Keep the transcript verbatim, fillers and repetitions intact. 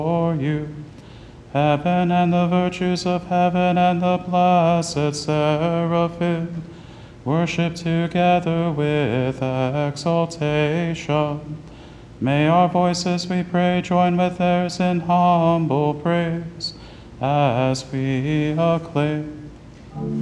for you. Heaven and the virtues of heaven and the blessed seraphim worship together with exaltation. May our voices, we pray, join with theirs in humble praise as we acclaim.